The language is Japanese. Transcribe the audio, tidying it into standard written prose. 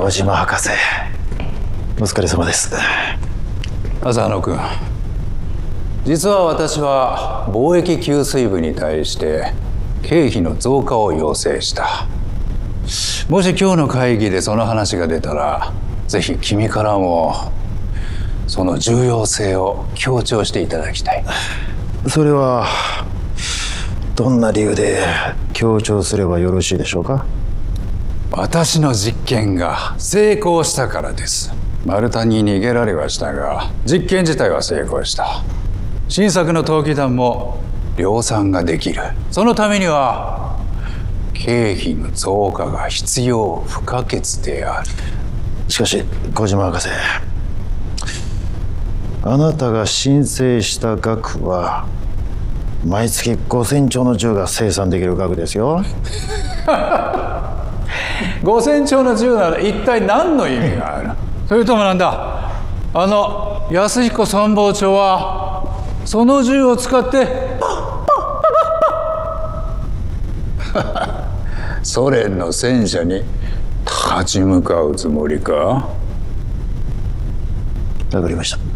小島博士、お疲れ様です。 浅野君、実は私は貿易給水部に対して経費の増加を要請した。もし今日の会議でその話が出たら、ぜひ君からもその重要性を強調していただきたい。 それはどんな理由で強調すればよろしいでしょうか？ 私の実験が成功したからです。マルタに逃げられはしたが、実験自体は成功した。新作の陶器弾も量産ができる。そのためには経費の増加が必要不可欠である。 しかし小島博士、あなたが申請した額は毎月5000丁の銃が生産できる額ですよ。 5000丁の銃なら一体何の意味がある？それともなんだ、安彦参謀長はその銃を使ってソ連の戦車に立ち向かうつもりか？ わかりました。